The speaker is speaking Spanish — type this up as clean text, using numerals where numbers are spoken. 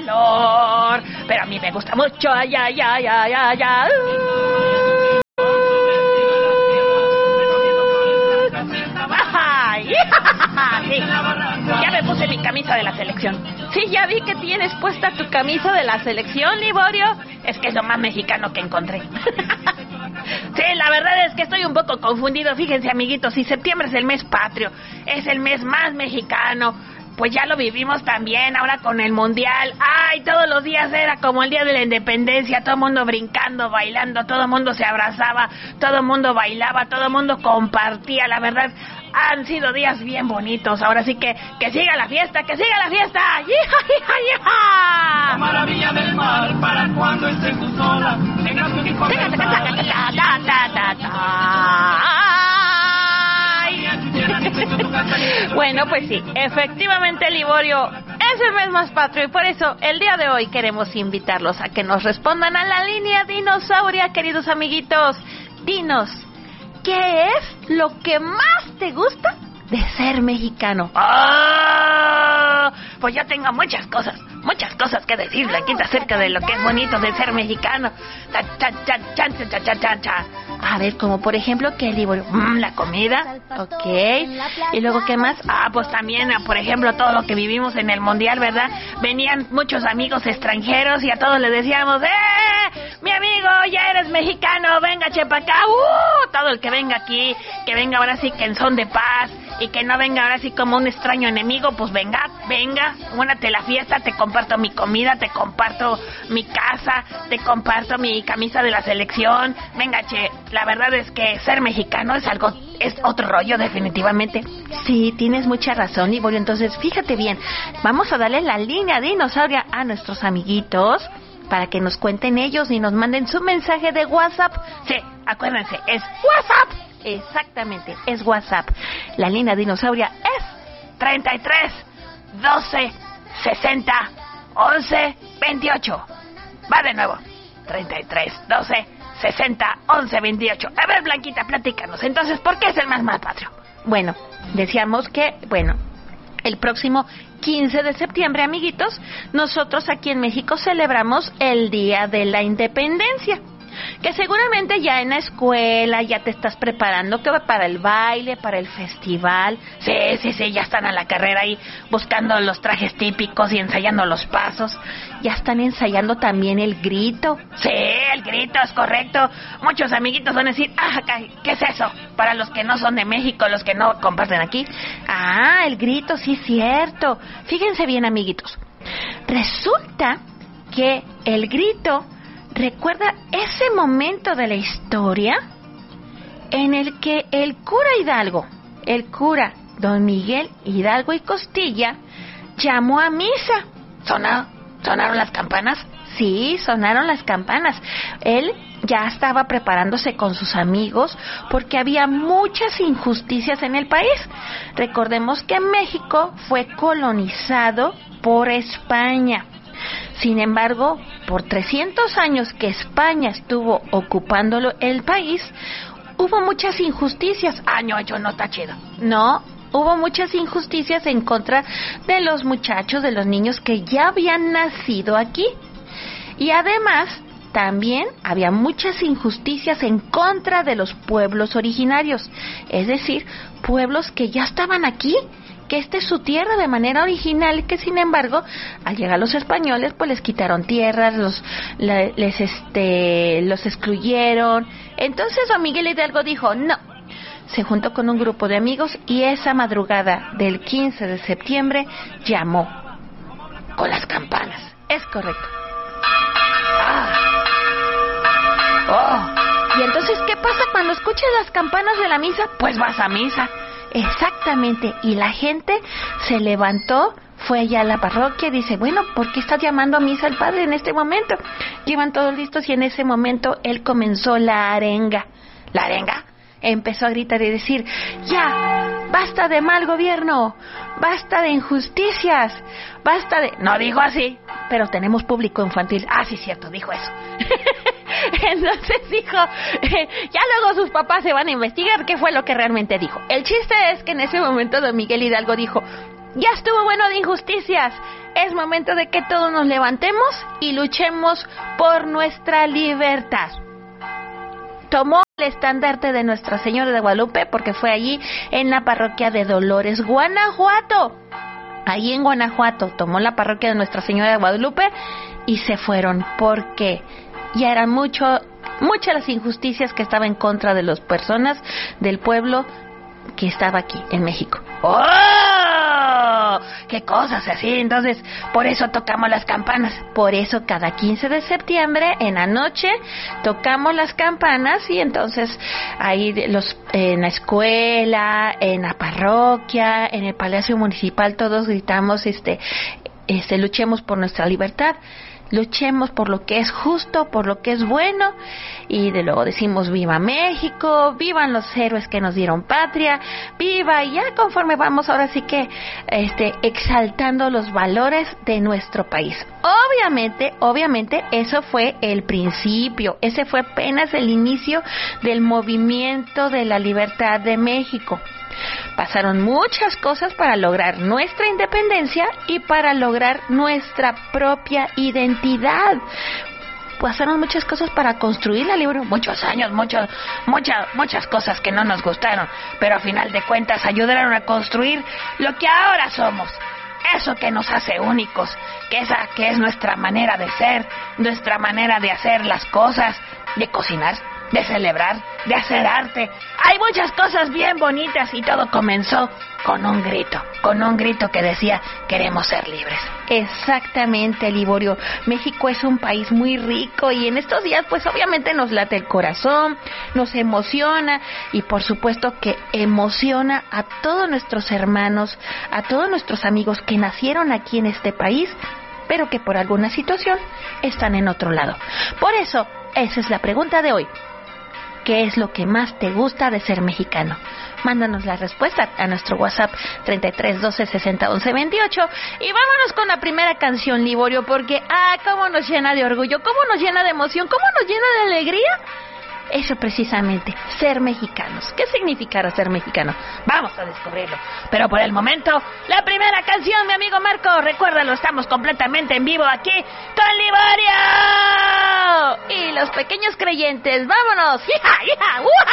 calor, pero a mí me gusta mucho. Ay, ay, ay, ay, ay, ay. Sí, ya me puse mi camisa de la selección. Sí, ya vi que tienes puesta tu camisa de la selección, Liborio. Es que es lo más mexicano que encontré. Sí, la verdad es que estoy un poco confundido. Fíjense, amiguitos, si septiembre es el mes patrio, es el mes más mexicano, pues ya lo vivimos también ahora con el mundial. Ay, todos los días era como el día de la independencia, todo el mundo brincando, bailando, todo el mundo se abrazaba, todo el mundo bailaba, todo el mundo compartía. La verdad, han sido días bien bonitos. Ahora sí que siga la fiesta, que siga la fiesta. ¡Yija, yija, yija! La maravilla del mar para cuando estés tú sola. Bueno, pues sí, efectivamente, Liborio, es el mes más patrio y por eso el día de hoy queremos invitarlos a que nos respondan a la línea dinosauria, queridos amiguitos. Dinos, ¿qué es lo que más te gusta de ser mexicano? Pues yo tengo muchas cosas que decirle aquí acerca de lo que es bonito de ser mexicano. A ver, como por ejemplo, ¿qué, Liborio? La comida, ok. Y luego, ¿qué más? Pues también, por ejemplo, todo lo que vivimos en el mundial, ¿verdad? Venían muchos amigos extranjeros y a todos les decíamos, mi amigo, ya eres mexicano, venga, chepa acá. Todo el que venga aquí, que venga ahora sí que en son de paz y que no venga ahora sí como un extraño enemigo, pues venga, únate la fiesta, te comparto mi comida, te comparto mi casa, te comparto mi camisa de la selección. Venga, che, la verdad es que ser mexicano es otro rollo, definitivamente. Sí, tienes mucha razón, Liborio. Entonces, fíjate bien, vamos a darle la línea dinosauria a nuestros amiguitos para que nos cuenten ellos y nos manden su mensaje de WhatsApp. Sí, acuérdense, es WhatsApp. Exactamente, es WhatsApp. La línea dinosauria es 33 12 60 11 28. Va de nuevo. 33 12 60 11 28. A ver, Blanquita, platícanos. Entonces, ¿por qué es el mes más patrio? Bueno, decíamos que, el próximo 15 de septiembre, amiguitos, nosotros aquí en México celebramos el Día de la Independencia. Que seguramente ya en la escuela ya te estás preparando que va para el baile, para el festival. Sí, ya están a la carrera ahí buscando los trajes típicos y ensayando los pasos. Ya están ensayando también el grito. Sí, el grito, es correcto. Muchos amiguitos van a decir, ¿qué es eso? Para los que no son de México, los que no comparten aquí. El grito, sí, cierto. Fíjense bien, amiguitos. Resulta que el grito recuerda ese momento de la historia en el que el cura don Miguel Hidalgo y Costilla, llamó a misa. ¿Sonaron las campanas? Sí, sonaron las campanas. Él ya estaba preparándose con sus amigos porque había muchas injusticias en el país. Recordemos que México fue colonizado por España. Sin embargo, por 300 años que España estuvo ocupando el país, hubo muchas injusticias. No está chido. No, hubo muchas injusticias en contra de los muchachos, de los niños que ya habían nacido aquí. Y además, también había muchas injusticias en contra de los pueblos originarios. Es decir, pueblos que ya estaban aquí, que esta es su tierra de manera original, que sin embargo, al llegar los españoles, pues les quitaron tierras, los excluyeron. Entonces don Miguel Hidalgo dijo, no. Se juntó con un grupo de amigos y esa madrugada del 15 de septiembre llamó con las campanas. Es correcto. Y entonces, ¿qué pasa cuando escuchas las campanas de la misa? Pues vas a misa. Exactamente, y la gente se levantó, fue allá a la parroquia y dice, bueno, ¿por qué está llamando a misa el padre en este momento? Llevan todos listos y en ese momento él comenzó la arenga. ¿La arenga? Empezó a gritar y decir, ya, basta de mal gobierno, basta de injusticias, basta de... No dijo así, pero tenemos público infantil. Sí, cierto, dijo eso. Entonces dijo, ya luego sus papás se van a investigar qué fue lo que realmente dijo. El chiste es que en ese momento don Miguel Hidalgo dijo, Ya estuvo bueno de injusticias. Es momento de que todos nos levantemos y luchemos por nuestra libertad. Tomó el estandarte de Nuestra Señora de Guadalupe porque fue allí en la parroquia de Dolores, Guanajuato. Allí en Guanajuato tomó la parroquia de Nuestra Señora de Guadalupe y se fueron porque ya eran muchas las injusticias que estaban en contra de las personas del pueblo que estaba aquí en México. ¡Oh! ¡Qué cosas así! Entonces, por eso tocamos las campanas. Por eso cada 15 de septiembre en la noche tocamos las campanas y entonces ahí en la escuela, en la parroquia, en el Palacio Municipal todos gritamos luchemos por nuestra libertad. Luchemos por lo que es justo, por lo que es bueno, y de luego decimos viva México, vivan los héroes que nos dieron patria, viva, y ya conforme vamos ahora sí que exaltando los valores de nuestro país. Obviamente eso fue el principio, ese fue apenas el inicio del movimiento de la libertad de México. Pasaron muchas cosas para lograr nuestra independencia y para lograr nuestra propia identidad. Pasaron muchas cosas para construir la libertad, muchos años, muchas cosas que no nos gustaron, pero a final de cuentas ayudaron a construir lo que ahora somos. Eso que nos hace únicos, que es nuestra manera de ser, nuestra manera de hacer las cosas, de cocinar, de celebrar, de hacer arte. Hay muchas cosas bien bonitas y todo comenzó con un grito que decía queremos ser libres. Exactamente, Liborio. México es un país muy rico y en estos días pues obviamente nos late el corazón, nos emociona y por supuesto que emociona a todos nuestros hermanos, a todos nuestros amigos que nacieron aquí en este país, pero que por alguna situación están en otro lado. Por eso, esa es la pregunta de hoy. ¿Qué es lo que más te gusta de ser mexicano? Mándanos la respuesta a nuestro WhatsApp 33 12 60 11 28 y vámonos con la primera canción, Liborio, porque cómo nos llena de orgullo, cómo nos llena de emoción, cómo nos llena de alegría. Eso precisamente, ser mexicanos. ¿Qué significará ser mexicano? Vamos a descubrirlo. Pero por el momento, la primera canción, mi amigo Marco. Recuérdalo, estamos completamente en vivo aquí con Liborio y los pequeños creyentes. ¡Vámonos! ¡Hija, hija!